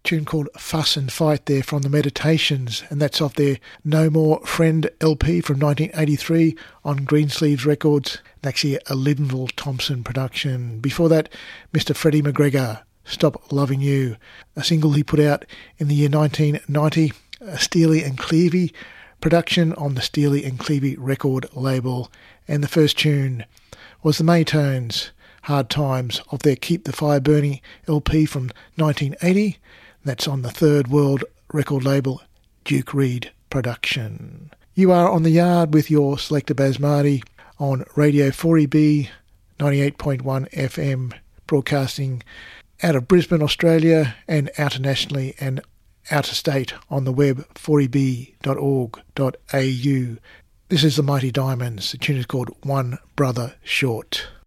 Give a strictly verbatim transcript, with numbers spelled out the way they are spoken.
tune called Fuss and Fight there from the Meditations, and that's off their No More Friend L P from nineteen eighty-three on Greensleeves Records, and actually a Linville Thompson production. Before that, Mister Freddie McGregor, Stop Loving You, a single he put out in the year nineteen ninety, a Steely and Clevey production on the Steely and Clevey record label, and the first tune was the Maytones, Hard Times, of their Keep the Fire Burning L P from nineteen eighty. That's on the Third World record label, Duke Reid production. You are on the yard with your selector Basmati on Radio four E B ninety-eight point one F M, broadcasting out of Brisbane, Australia, and internationally and out of state on the web, four e b dot org dot a u. This is the Mighty Diamonds. The tune is called One Brother Short.